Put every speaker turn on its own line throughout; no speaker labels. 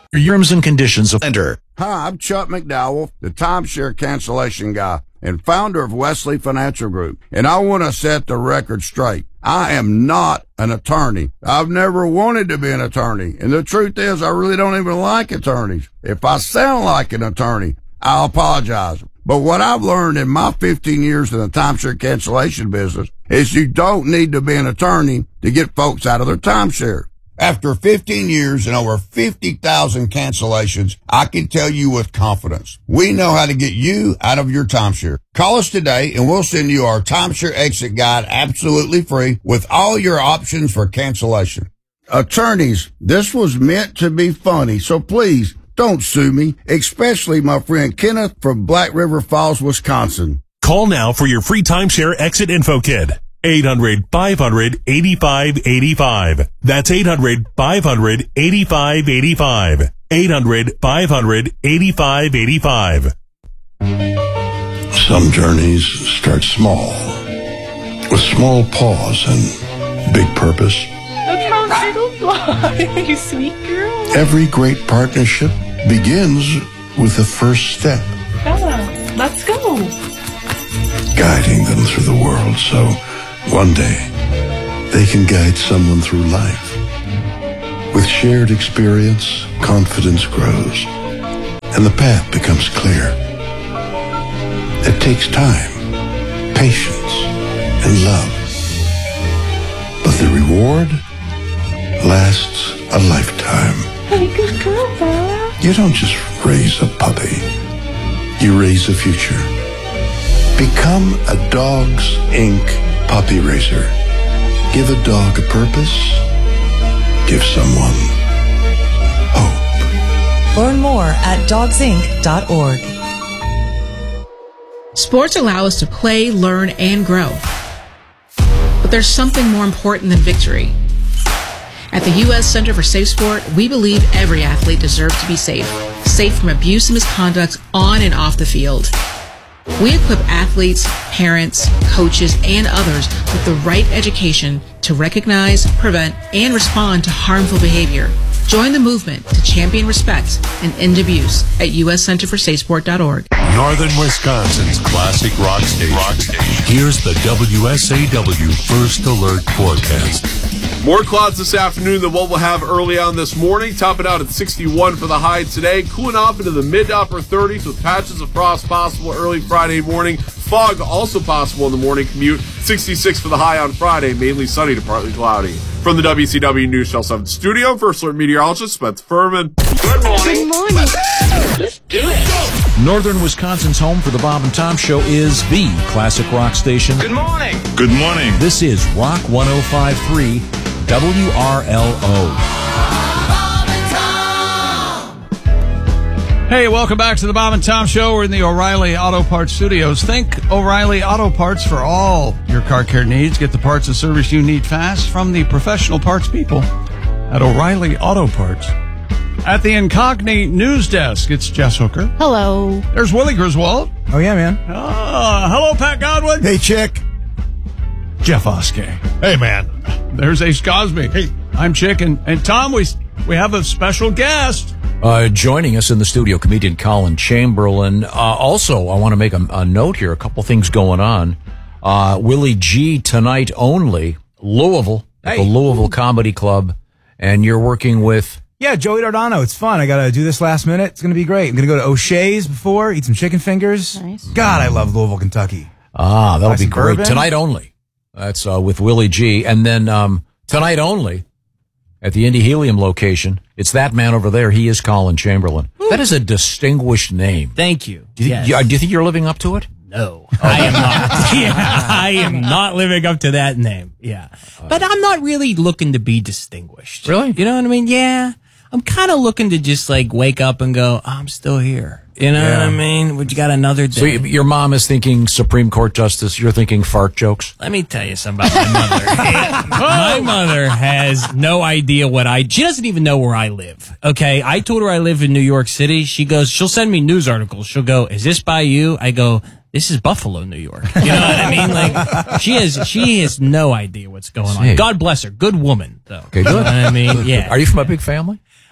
Terms and conditions of enter.
Hi, I'm Chuck McDowell, the timeshare cancellation guy and founder of Wesley Financial Group. And I want to set the record straight. I am not an attorney. I've never wanted to be an attorney. And the truth is, I really don't even like attorneys. If I sound like an attorney, I'll apologize. But what I've learned in my 15 years in the timeshare cancellation business is you don't need to be an attorney to get folks out of their timeshare. After 15 years and over 50,000 cancellations, I can tell you with confidence, we know how to get you out of your timeshare. Call us today and we'll send you our timeshare exit guide absolutely free with all your options for cancellation. Attorneys, this was meant to be funny, so please don't sue me, especially my friend Kenneth from Black River Falls, Wisconsin.
Call now for your free timeshare exit info kit. 800-500-8585. That's 800-500-8585. 800-500-8585.
Some journeys start small, with small pause and big purpose.
Look how little fly, you sweet girl.
Every great partnership begins with the first step.
Bella, let's go.
Guiding them through the world so one day they can guide someone through life. With shared experience, confidence grows, and the path becomes clear. It takes time, patience, and love. But the reward lasts a lifetime.
Hey, good girl, Bella.
You don't just raise a puppy. You raise a future. Become a Dogs Inc. puppy raiser. Give a dog a purpose. Give someone hope.
Learn more at dogsinc.org.
Sports allow us to play, learn, and grow. But there's something more important than victory. At the U.S. Center for Safe Sport, we believe every athlete deserves to be safe. Safe from abuse and misconduct on and off the field. We equip athletes, parents, coaches, and others with the right education to recognize, prevent, and respond to harmful behavior. Join the movement to champion respect and end abuse at uscenterforsafesport.org.
Northern Wisconsin's classic rock station. Here's the WSAW First Alert forecast.
More clouds this afternoon than what we'll have early on this morning. Topping out at 61 for the high today. Cooling off into the mid to upper 30s with patches of frost possible early Friday morning. Fog also possible in the morning commute. 66 for the high on Friday. Mainly sunny to partly cloudy. From the WCW News Channel 7 studio, First Alert meteorologist Spencer Furman.
Good morning. Good morning.
Let's do it.
Northern Wisconsin's home for the Bob and Tom Show is the classic rock station.
Good morning.
Good morning.
This is Rock 105.3 WRLO.
Hey, welcome back to the Bob and Tom Show. We're in the O'Reilly Auto Parts Studios. Think O'Reilly Auto Parts for all your car care needs. Get the parts and service you need fast from the professional parts people at O'Reilly Auto Parts. At the Incogni News Desk, it's Jess Hooker.
Hello.
There's Willie Griswold.
Oh, yeah, man.
Hello, Pat Godwin.
Hey, Chick.
Jeff Oskey.
Hey, man.
There's Ace Cosby. Hey, I'm Chick. And Tom, we have a special guest.
Joining us in the studio, comedian Colin Chamberlain. Also, I want to make a note here, a couple things going on. Willie G tonight only, Louisville, at the Louisville Comedy Club, and you're working with...
Yeah, Joey Dardano. It's fun. I got to do this last minute. It's going to be great. I'm going to go to O'Shea's before, eat some chicken fingers. Nice. God, I love Louisville, Kentucky.
That'll be great.
Bourbon.
Tonight only. That's with Willie G. And then tonight only, at the Indy Helium location, it's that man over there. He is Colin Chamberlain. Ooh. That is a distinguished name.
Thank you.
Do you think you're living up to it?
No, I am not. Yeah, I am not living up to that name. Yeah. But I'm not really looking to be distinguished.
Really?
You know what I mean? Yeah. I'm kind of looking to just like wake up and go, I'm still here. You know what I mean? We got another day.
So your mom is thinking Supreme Court justice. You're thinking fart jokes.
Let me tell you something about my mother. My mother has no idea she doesn't even know where I live. Okay. I told her I live in New York City. She'll send me news articles. She'll go, is this by you? I go, this is Buffalo, New York. You know what I mean? Like, she has no idea what's going on. God bless her. Good woman, though.
Okay, good.
You know what I mean? Yeah.
Are you from a big family?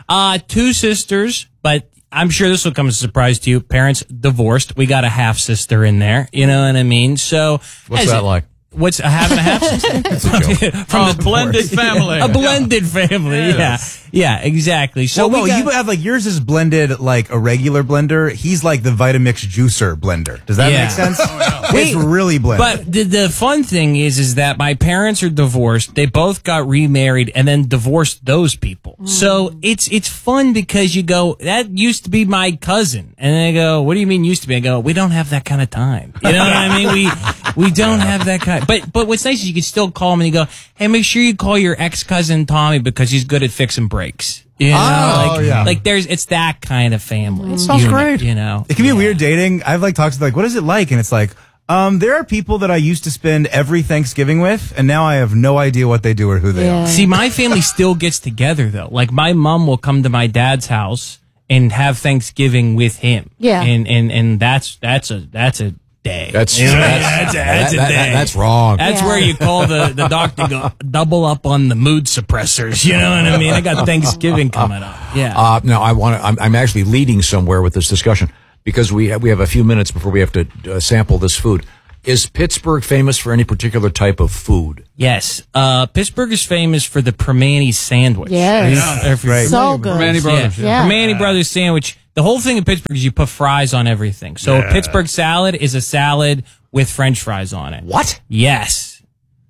Two sisters, but I'm sure this will come as a surprise to you. Parents divorced. We got a half sister in there. You know what I mean? So
what's that like?
What's having a half sister?
From the blended family.
A blended family. Yeah, exactly. So
you have like yours is blended like a regular blender. He's like the Vitamix juicer blender. Does that make sense? It's really blended.
But the fun thing is that my parents are divorced. They both got remarried and then divorced those people. So it's fun because you go, that used to be my cousin. And they go, what do you mean used to be? I go, we don't have that kind of time. You know what I mean? We don't have that kind. But what's nice is you can still call him and you go, hey, make sure you call your ex-cousin Tommy because he's good at fixing brakes. You know, like it's that kind of family.
That sounds great.
You know,
it can be weird dating. I've like talked to like, what is it like? And it's like, there are people that I used to spend every Thanksgiving with, and now I have no idea what they do or who they are.
See, my family still gets together though. Like my mom will come to my dad's house and have Thanksgiving with him.
Yeah,
and that's a day.
That's
a day.
That's wrong.
That's where you call the doctor and go double up on the mood suppressors. You know what I mean? I got Thanksgiving coming up. Yeah.
No, I'm actually leading somewhere with this discussion because we have a few minutes before we have to sample this food. Is Pittsburgh famous for any particular type of food?
Yes. Pittsburgh is famous for the Primanti sandwich.
Yes.
Right.
So good.
Primanti Brothers.
Yeah.
Primanti Brothers sandwich. The whole thing in Pittsburgh is you put fries on everything. So a Pittsburgh salad is a salad with French fries on it.
What?
Yes.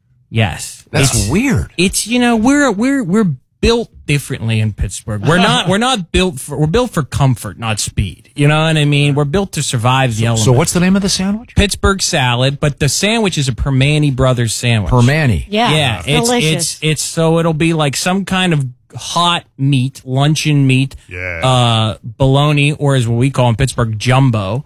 That's weird.
It's we're built differently in Pittsburgh. We're built for comfort, not speed. You know what I mean? We're built to survive the elements.
So what's the name of the sandwich?
Pittsburgh salad, but the sandwich is a Primanti Brothers sandwich.
Primanti.
Yeah.
Delicious. It's so it'll be like some kind of hot meat, luncheon meat, bologna, or as what we call in Pittsburgh, jumbo,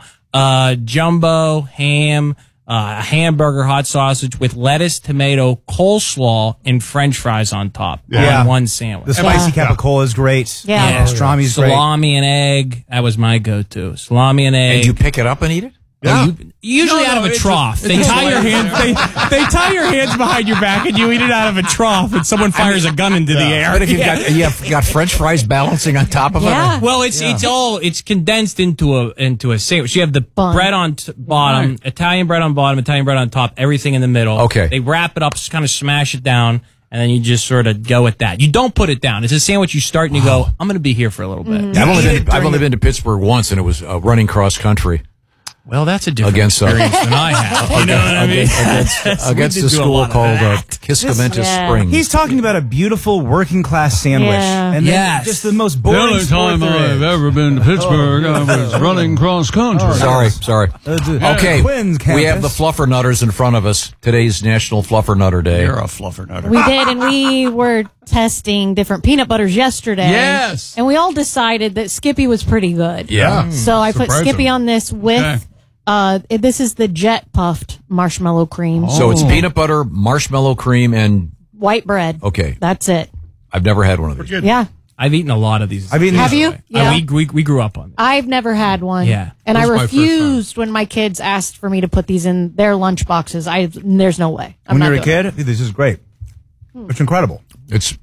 ham, a hamburger, hot sausage with lettuce, tomato, coleslaw, and French fries on top. On one sandwich.
The spicy capicola is great.
Yeah.
Pastrami's great.
Salami and egg. That was my go-to. Salami and egg.
And you pick it up and eat it?
Yeah. Usually out of a trough. They tie your hands. They tie your hands behind your back, and you eat it out of a trough, and someone fires a gun into the air.
But if you've got French fries balancing on top of it.
Well, it's condensed into a sandwich. You have the bread on bottom, Italian bread on bottom, Italian bread on top, everything in the middle.
Okay.
They wrap it up, just kind of smash it down, and then you just sort of go with that. You don't put it down. It's a sandwich you start and you go, I'm going to be here for a little bit.
I've only been to Pittsburgh once, and it was running cross country.
Well, that's a different experience than I have. You know what I mean?
Against a school called Kiskamentis Springs.
He's talking about a beautiful working class sandwich.
Yeah.
And then just the most boring
The only time I've ever been to Pittsburgh, I was running cross country.
Sorry. Okay, we have the Fluffer Nutters in front of us. Today's National Fluffer Nutter Day.
You're a Fluffer Nutter.
We did, and we were testing different peanut butters yesterday.
Yes.
And we all decided that Skippy was pretty good.
Yeah.
So I put Skippy on this with, this is the jet puffed marshmallow cream.
So it's peanut butter, marshmallow cream, and
white bread.
Okay.
That's it.
I've never had one of these.
Yeah.
I've eaten a lot of these.
Have you? Yeah.
We grew up on them.
I've never had one.
Yeah.
And I
This is my first time.
refused when my kids asked for me to put these in their lunch boxes. There's no way. I'm
When
not
you're a
doing
kid, this is great. It's incredible.
It's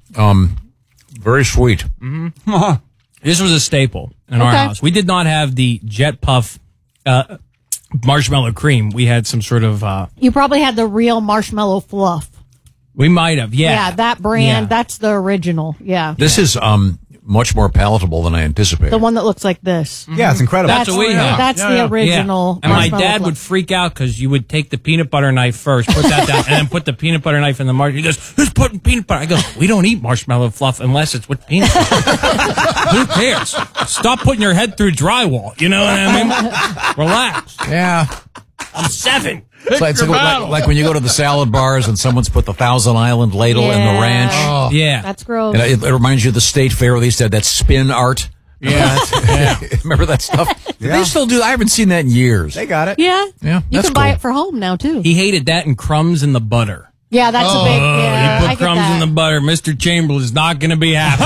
very sweet.
Mm-hmm. This was a staple in our house. We did not have the jet puff marshmallow cream. We had some sort of
You probably had the real marshmallow fluff.
we might have,
Yeah, that brand.
Yeah.
That's the original. Yeah.
This is much more palatable than I anticipated.
The one that looks like this.
Yeah, it's incredible.
That's what we had.
That's the original.
And my
marshmallow
dad
fluff.
would freak out because you would take the peanut butter knife first, put that down, and then put the peanut butter knife in the marshmallow. He goes, "Who's putting peanut butter?" I go, "We don't eat marshmallow fluff unless it's with peanut butter." Who cares? Stop putting your head through drywall. You know what I mean? Relax.
Yeah.
I'm 7.
It's like when you go to the salad bars and someone's put the Thousand Island ladle in the ranch.
Oh. Yeah.
That's gross.
And it reminds you of the state fair. They used to have that spin art.
Yeah.
Remember that stuff? They still do. I haven't seen that in years.
They got it.
Yeah.
Yeah,
You
that's
can buy
cool.
it for home now, too.
He hated that and crumbs in the butter.
Yeah, that's a big. Yeah,
You
I
put
get
crumbs
that.
in the butter. Mr. Chamberlain is not going to be happy.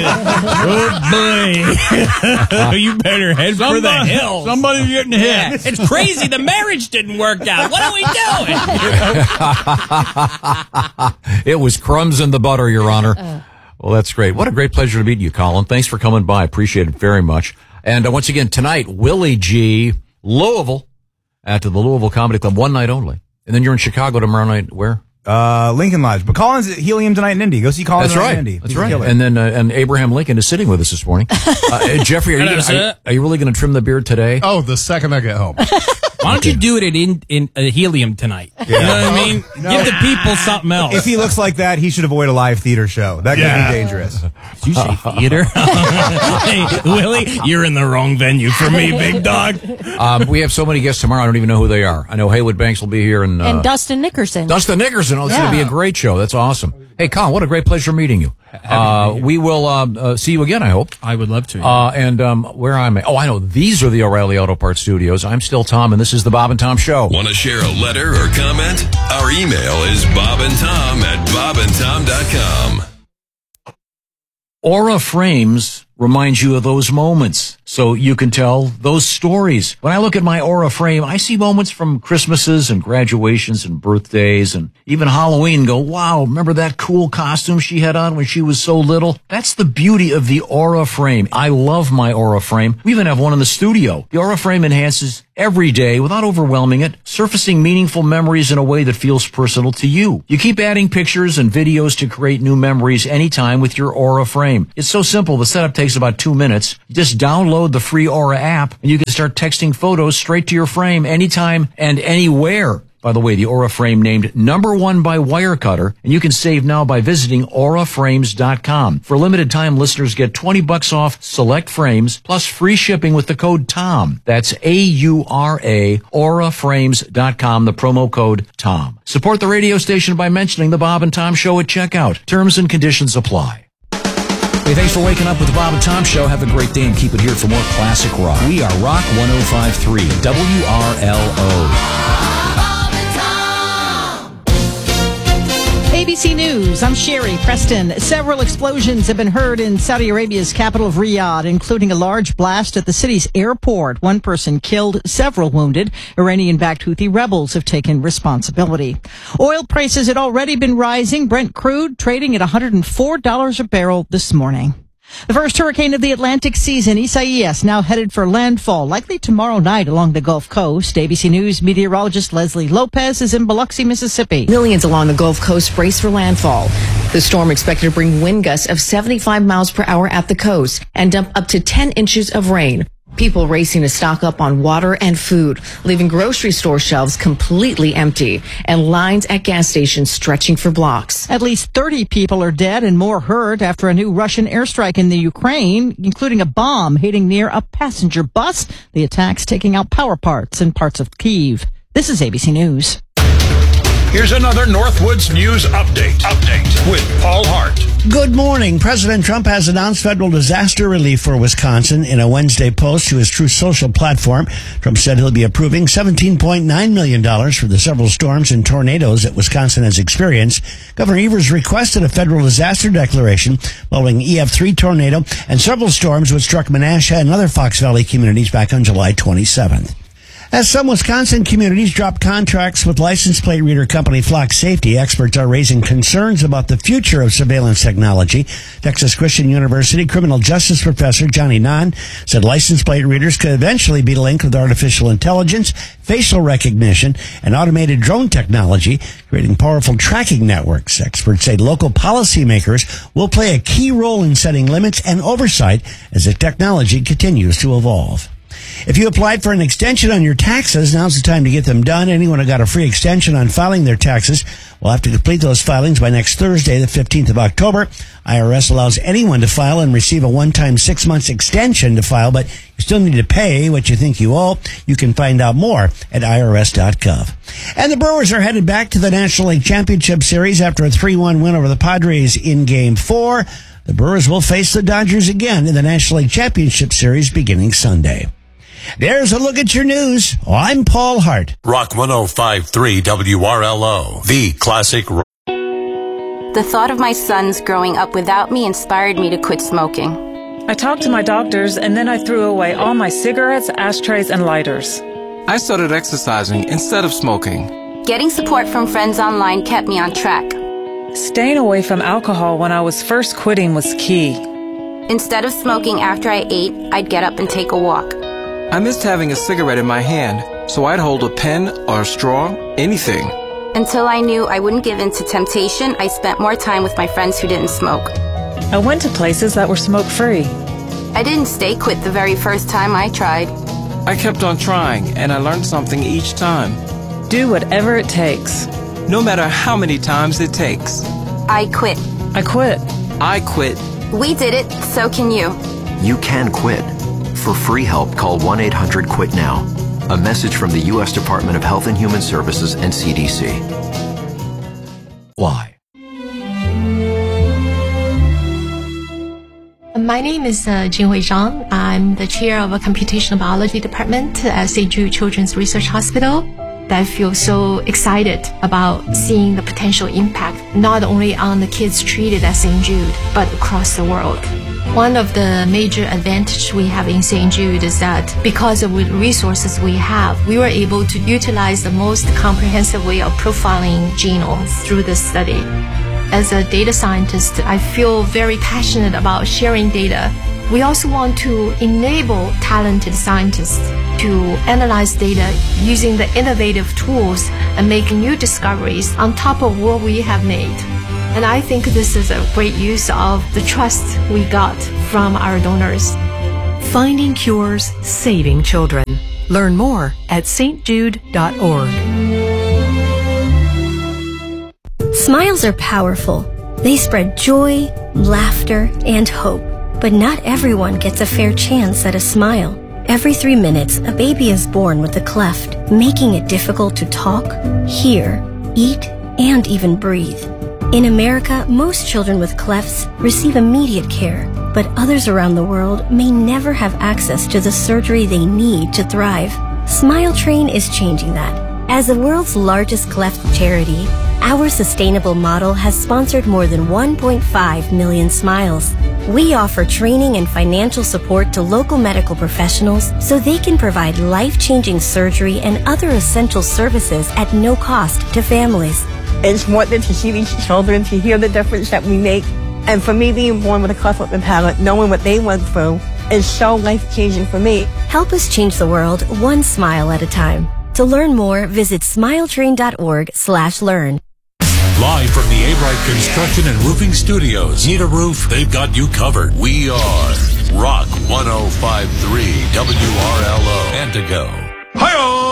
Oh, boy. You better head for the hills.
Somebody's getting hit.
Yeah. It's crazy. The marriage didn't work out. What are we doing?
It was crumbs in the butter, Your Honor. Well, that's great. What a great pleasure to meet you, Colin. Thanks for coming by. Appreciate it very much. And once again, tonight, Willie G, Louisville, at the Louisville Comedy Club, one night only. And then you're in Chicago tomorrow night. Where?
Lincoln Lodge. But Colin's at Helium tonight in Indy. Go see Colin tonight in Indy.
That's right. And then and Abraham Lincoln is sitting with us this morning. Jeffrey, are you really going to trim the beard today?
Oh, the second I get home.
Why don't you do it in Helium tonight?
Yeah.
You know what I mean?
No.
Give the people something else.
If he looks like that, he should avoid a live theater show. That could be dangerous.
Did you say theater? Hey, Willie, you're in the wrong venue for me, big dog.
We have so many guests tomorrow, I don't even know who they are. I know Haywood Banks will be here. And
Dustin Nickerson.
Dustin Nickerson. Oh, it's going to be a great show. That's awesome. Hey, Colin, what a great pleasure meeting you. We will see you again, I hope.
I would love to.
Where am I? Oh, I know. These are the O'Reilly Auto Parts Studios. I'm still Tom, and this is the Bob and Tom Show.
Want to share a letter or comment? Our email is bobandtom@bobandtom.com.
Aura Frames reminds you of those moments, so you can tell those stories. When I look at my Aura frame, I see moments from Christmases and graduations and birthdays and even Halloween and go, wow, remember that cool costume she had on when she was so little? That's the beauty of the Aura frame. I love my Aura frame. We even have one in the studio. The Aura frame enhances every day without overwhelming it, surfacing meaningful memories in a way that feels personal to you. You keep adding pictures and videos to create new memories anytime with your Aura frame. It's so simple. The setup takes about 2 minutes. Just download the free Aura app and you can start texting photos straight to your frame anytime and anywhere. By the way, the Aura frame named #1 by Wirecutter, and you can save now by visiting auraframes.com. For limited time, listeners get $20 off select frames plus free shipping with the code TOM. That's AURA, auraframes.com, the promo code TOM. Support the radio station by mentioning the Bob and Tom Show at checkout. Terms and conditions apply. Hey, thanks for waking up with the Bob and Tom Show. Have a great day and keep it here for more classic rock. We are Rock 105.3 WRLO.
ABC News, I'm Sherry Preston. Several explosions have been heard in Saudi Arabia's capital of Riyadh, including a large blast at the city's airport. One person killed, several wounded. Iranian-backed Houthi rebels have taken responsibility. Oil prices had already been rising. Brent crude trading at $104 a barrel this morning. The first hurricane of the Atlantic season, Isaias, now headed for landfall, likely tomorrow night along the Gulf Coast. ABC News meteorologist Leslie Lopez is in Biloxi, Mississippi.
Millions along the Gulf Coast brace for landfall. The storm expected to bring wind gusts of 75 miles per hour at the coast and dump up to 10 inches of rain. People racing to stock up on water and food, leaving grocery store shelves completely empty and lines at gas stations stretching for blocks.
At least 30 people are dead and more hurt after a new Russian airstrike in the Ukraine, including a bomb hitting near a passenger bus. The attacks taking out power parts in parts of Kyiv. This is ABC News.
Here's another Northwoods News Update with Paul Hart.
Good morning. President Trump has announced federal disaster relief for Wisconsin in a Wednesday post to his Truth Social platform. Trump said he'll be approving $17.9 million for the several storms and tornadoes that Wisconsin has experienced. Governor Evers requested a federal disaster declaration following EF3 tornado and several storms which struck Menasha and other Fox Valley communities back on July 27th. As some Wisconsin communities drop contracts with license plate reader company Flock Safety, experts are raising concerns about the future of surveillance technology. Texas Christian University criminal justice professor Johnny Nahn said license plate readers could eventually be linked with artificial intelligence, facial recognition, and automated drone technology, creating powerful tracking networks. Experts say local policymakers will play a key role in setting limits and oversight as the technology continues to evolve. If you applied for an extension on your taxes, now's the time to get them done. Anyone who got a free extension on filing their taxes will have to complete those filings by next Thursday, the 15th of October. IRS allows anyone to file and receive a one-time 6 months extension to file, but you still need to pay what you think you owe. You can find out more at irs.gov. And the Brewers are headed back to the National League Championship Series after a 3-1 win over the Padres in Game 4. The Brewers will face the Dodgers again in the National League Championship Series beginning Sunday. There's a look at your news. I'm Paul Hart.
Rock 105.3 WRLO, the classic rock.
The thought of my sons growing up without me inspired me to quit smoking.
I talked to my doctors, and then I threw away all my cigarettes, ashtrays, and lighters.
I started exercising instead of smoking.
Getting support from friends online kept me on track.
Staying away from alcohol when I was first quitting was key.
Instead of smoking after I ate, I'd get up and take a walk.
I missed having a cigarette in my hand, so I'd hold a pen or a straw, anything.
Until I knew I wouldn't give in to temptation, I spent more time with my friends who didn't smoke.
I went to places that were smoke-free.
I didn't stay quit the very first time I tried.
I kept on trying, and I learned something each time.
Do whatever it takes.
No matter how many times it takes.
I quit.
I quit.
I quit.
We did it, so can you.
You can quit. For free help, call 1-800-QUIT-NOW. A message from the U.S. Department of Health and Human Services and CDC.
Why?
My name is Jinhui Zhang. I'm the chair of a computational biology department at St. Jude Children's Research Hospital. I feel so excited about seeing the potential impact not only on the kids treated at St. Jude, but across the world. One of the major advantages we have in St. Jude is that because of the resources we have, we were able to utilize the most comprehensive way of profiling genomes through this study. As a data scientist, I feel very passionate about sharing data. We also want to enable talented scientists to analyze data using the innovative tools and make new discoveries on top of what we have made. And I think this is a great use of the trust we got from our donors.
Finding cures, saving children. Learn more at stjude.org.
Smiles are powerful. They spread joy, laughter, and hope. But not everyone gets a fair chance at a smile. Every 3 minutes, a baby is born with a cleft, making it difficult to talk, hear, eat, and even breathe. In America, most children with clefts receive immediate care, but others around the world may never have access to the surgery they need to thrive. Smile Train is changing that. As the world's largest cleft charity, our sustainable model has sponsored more than 1.5 million smiles. We offer training and financial support to local medical professionals so they can provide life-changing surgery and other essential services at no cost to families.
It's important to see these children, to hear the difference that we make. And for me, being born with a cleft lip and palate, knowing what they went through, is so life-changing for me.
Help us change the world one smile at a time. To learn more, visit smiletrain.org/learn.
Live from the A-Bright Construction and Roofing Studios. Need a roof? They've got you covered. We are Rock 105.3 WRLO. And to go. Hi-oh!